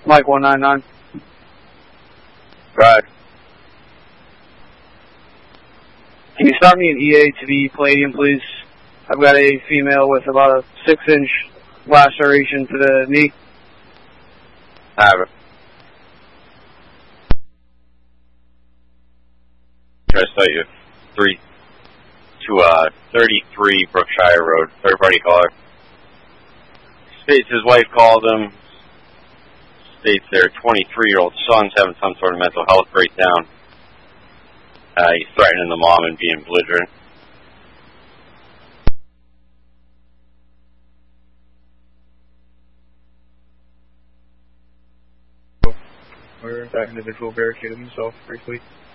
Mike 199. Right. Can you start me an EA to the Palladium, please? I've got a female with about a 6-inch laceration to the knee. Have it. Try to start you 33 Brookshire Road. Third-party caller. States his wife called him. States their 23-year-old son's having some sort of mental health breakdown. He's threatening the mom and being belligerent. Where that individual barricaded himself briefly.